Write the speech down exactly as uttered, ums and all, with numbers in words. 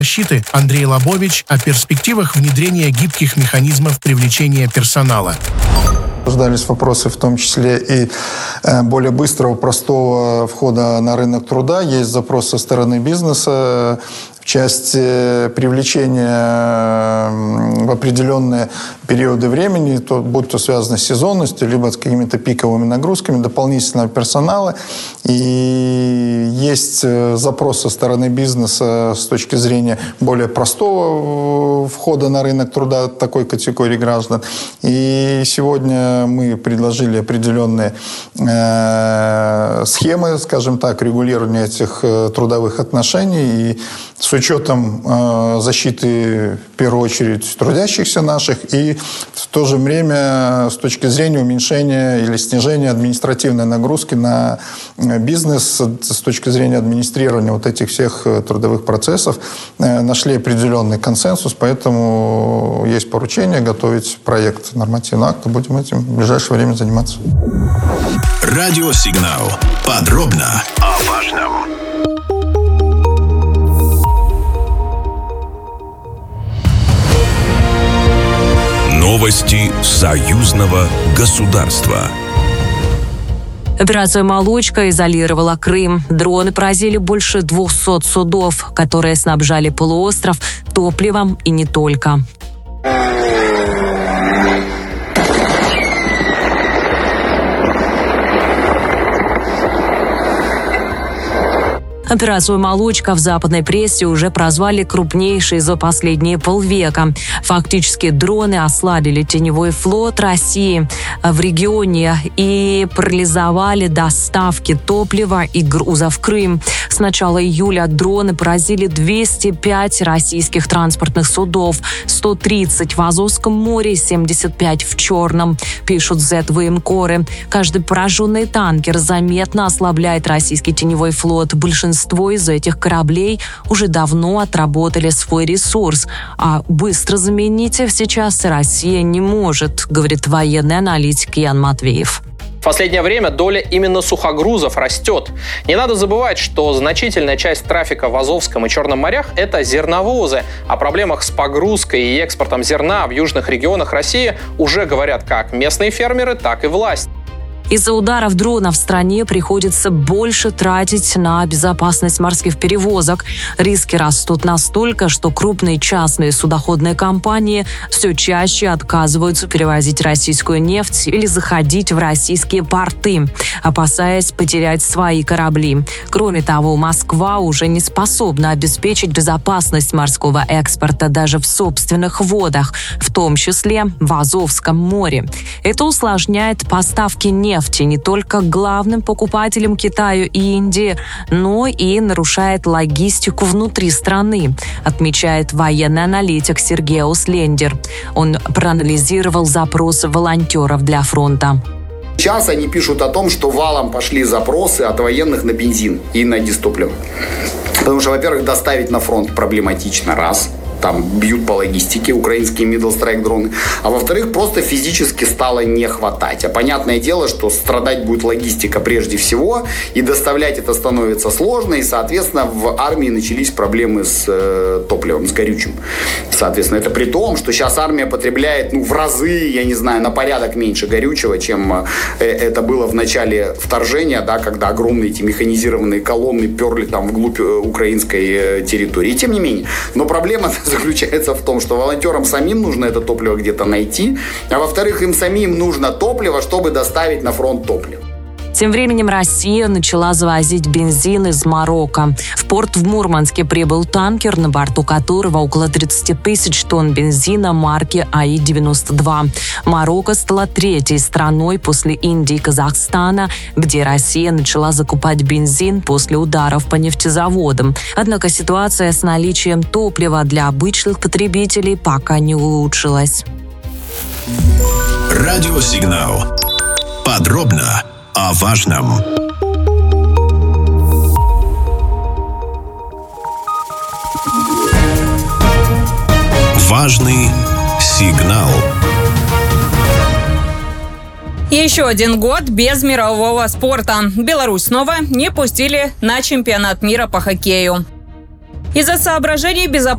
защиты Андрей Лобович о перспективах внедрения гибких механизмов привлечения персонала. Обсуждались вопросы, в том числе и более быстрого, простого входа на рынок труда. Есть запрос со стороны бизнеса в части привлечения в определенные периоды времени, то, будь то связано с сезонностью, либо с какими-то пиковыми нагрузками дополнительного персонала. И есть запрос со стороны бизнеса с точки зрения более простого входа на рынок труда такой категории граждан. И сегодня мы предложили определенные э, схемы, скажем так, регулирования этих трудовых отношений. И с учетом э, защиты, в первую очередь, трудящихся наших, и в то же время с точки зрения уменьшения или снижения административной нагрузки на бизнес, с точки зрения администрирования вот этих всех трудовых процессов, э, нашли определенный консенсус, поэтому есть поручение готовить проект нормативного акта. Будем этим в ближайшее время заниматься. Радиосигнал. Подробно о важном. Новости союзного государства. Операция «Молочка» изолировала Крым. Дроны поразили больше двухсот судов, которые снабжали полуостров топливом и не только. Операцию «Молочка» в западной прессе уже прозвали крупнейшей за последние полвека. Фактически дроны ослабили теневой флот России в регионе и парализовали доставки топлива и грузов в Крым. С начала июля дроны поразили двести пять российских транспортных судов, сто тридцать в Азовском море, семьдесят пять в Черном, пишут зет-военкоры. Каждый пораженный танкер заметно ослабляет российский теневой флот. Большинство Большинство из этих кораблей уже давно отработали свой ресурс, а быстро заменить их сейчас Россия не может, говорит военный аналитик Ян Матвеев. В последнее время доля именно сухогрузов растет. Не надо забывать, что значительная часть трафика в Азовском и Черном морях – это зерновозы. О проблемах с погрузкой и экспортом зерна в южных регионах России уже говорят как местные фермеры, так и власть. Из-за ударов дронов в стране приходится больше тратить на безопасность морских перевозок. Риски растут настолько, что крупные частные судоходные компании все чаще отказываются перевозить российскую нефть или заходить в российские порты, опасаясь потерять свои корабли. Кроме того, Москва уже не способна обеспечить безопасность морского экспорта даже в собственных водах, в том числе в Азовском море. Это усложняет поставки нефти не только главным покупателям Китаю и Индии, но и нарушает логистику внутри страны, отмечает военный аналитик Сергей Услендер. Он проанализировал запросы волонтеров для фронта. Сейчас они пишут о том, что валом пошли запросы от военных на бензин и на дистопливо. Потому что, во-первых, доставить на фронт проблематично, раз. Там бьют по логистике украинские middle strike дроны. А во-вторых, просто физически стало не хватать. А понятное дело, что страдать будет логистика прежде всего, и доставлять это становится сложно, и, соответственно, в армии начались проблемы с э, топливом, с горючим. Соответственно, это при том, что сейчас армия потребляет, ну, в разы, я не знаю, на порядок меньше горючего, чем э, это было в начале вторжения, да, когда огромные эти механизированные колонны перли там вглубь э, украинской э, территории. И тем не менее. Но проблема заключается в том, что волонтерам самим нужно это топливо где-то найти, а во-вторых, им самим нужно топливо, чтобы доставить на фронт топливо. Тем временем Россия начала завозить бензин из Марокко. В порт в Мурманске прибыл танкер, на борту которого около тридцать тысяч тонн бензина марки А И девяносто два. Марокко стала третьей страной после Индии и Казахстана, где Россия начала закупать бензин после ударов по нефтезаводам. Однако ситуация с наличием топлива для обычных потребителей пока не улучшилась. Радиосигнал. Подробно о важном. Важный сигнал. Еще один год без мирового спорта. Беларусь снова не пустили на чемпионат мира по хоккею. Из-за соображений безопасности